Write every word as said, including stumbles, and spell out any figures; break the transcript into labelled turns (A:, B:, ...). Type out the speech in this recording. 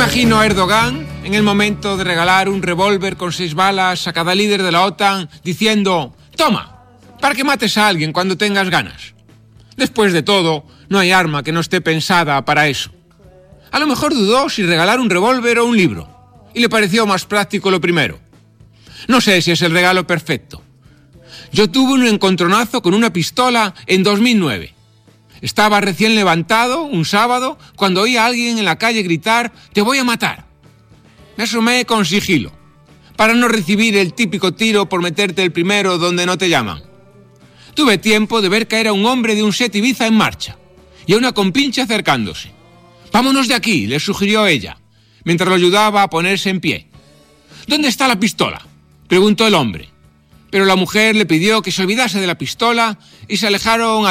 A: Imagino a Erdogan en el momento de regalar un revólver con seis balas a cada líder de la OTAN diciendo: toma, para que mates a alguien cuando tengas ganas. Después de todo, no hay arma que no esté pensada para eso. A lo mejor dudó si regalar un revólver o un libro, y le pareció más práctico lo primero. No sé si es el regalo perfecto. Yo tuve un encontronazo con una pistola en dos mil nueve. Estaba recién levantado un sábado cuando oí a alguien en la calle gritar: «¡Te voy a matar!». Me asomé con sigilo, para no recibir el típico tiro por meterte el primero donde no te llaman. Tuve tiempo de ver caer a un hombre de un Seat Ibiza en marcha y a una compinche acercándose. «Vámonos de aquí», le sugirió ella, mientras lo ayudaba a ponerse en pie. «¿Dónde está la pistola?», preguntó el hombre, pero la mujer le pidió que se olvidase de la pistola y se alejaron